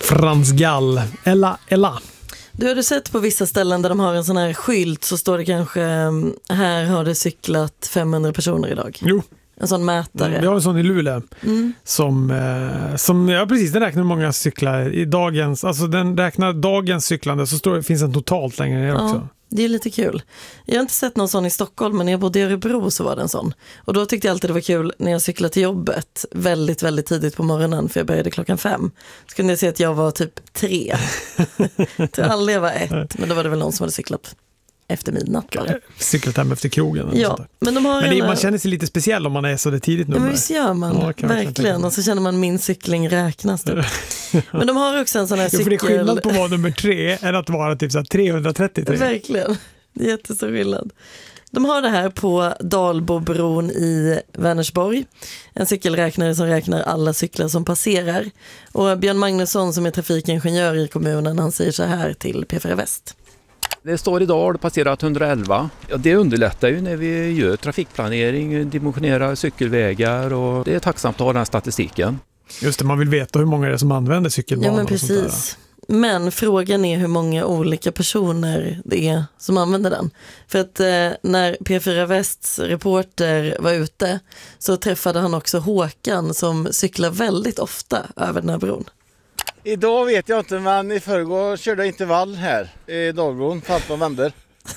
Frans Gall. Ella. Du har sett på vissa ställen där de har en sån här skylt så står det kanske här har det cyklat 500 personer idag. Jo. En sån mätare. Vi har en sån i Luleå som ja precis, den räknar många cyklar i dagens, alltså den räknar dagens cyklande så finns en totalt längre ner också. Det är lite kul. Jag har inte sett någon sån i Stockholm, men när jag bodde i Örebro så var det en sån. Och då tyckte jag alltid det var kul när jag cyklade till jobbet väldigt, väldigt tidigt på morgonen, för jag började 5:00. Så kunde jag se att jag var typ 3. Till alla jag var 1, men då var det väl någon som hade cyklat efter midnatt. Cyklat hem efter krogen. Ja, men de har man känner sig lite speciell om man är så det tidigt nummer. Ja, men visst gör man. Verkligen. Och så känner man min cykling räknas. Typ. Men de har också en sån här cykel... för det är skillnad på att vara nummer 3 än att vara typ så här 333. Verkligen. Det är jättestor skillnad. De har det här på Dalbobron i Vänersborg. En cykelräknare som räknar alla cyklar som passerar. Och Björn Magnusson som är trafikingenjör i kommunen, han säger så här till P4 Väst. Det står idag, det passerat 111. Ja, det underlättar ju när vi gör trafikplanering, dimensionerar cykelvägar och det är tacksamt att ha den statistiken. Just det, man vill veta hur många det är som använder cykelbanan. Ja, men precis. Men frågan är hur många olika personer det är som använder den. För att när P4 Västs reporter var ute så träffade han också Håkan som cyklar väldigt ofta över den här bron. Idag vet jag inte, men i förrgår körde jag intervall här i Dalbron för att man vänder.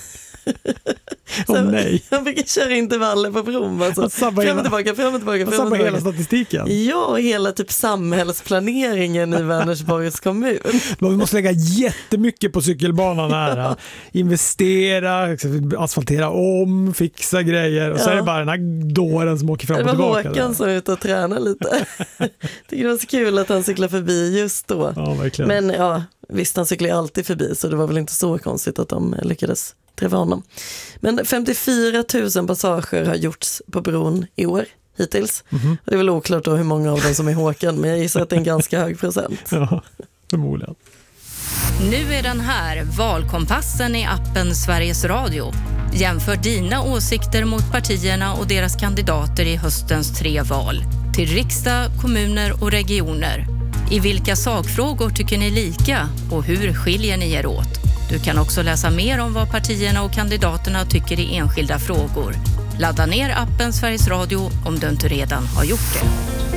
Nej. Jag fick köra intervaller på bron. Alltså. Fram och tillbaka. Sabba hela statistiken. Ja, hela typ samhällsplaneringen i Vänersborgs kommun. Men vi måste lägga jättemycket på cykelbanan här. Investera, asfaltera om, fixa grejer. Och så är det bara den här dåren som åker fram och tillbaka. Det var Håkan som är ute och tränar lite. Tycker det var så kul att han cyklar förbi just då. Ja, verkligen. Men ja, visst, han cyklar alltid förbi, så det var väl inte så konstigt att de lyckades träffa honom. Men 54 000 passager har gjorts på bron i år hittills. Och det är väl oklart då hur många av dem som är Håkan, men jag gissar att det är en ganska hög procent. Ja, förmodligen. Nu är den här, Valkompassen i appen Sveriges Radio. Jämför dina åsikter mot partierna och deras kandidater i höstens 3 val. Till riksdag, kommuner och regioner. I vilka sakfrågor tycker ni lika och hur skiljer ni er åt? Du kan också läsa mer om vad partierna och kandidaterna tycker i enskilda frågor. Ladda ner appen Sveriges Radio om du inte redan har gjort det.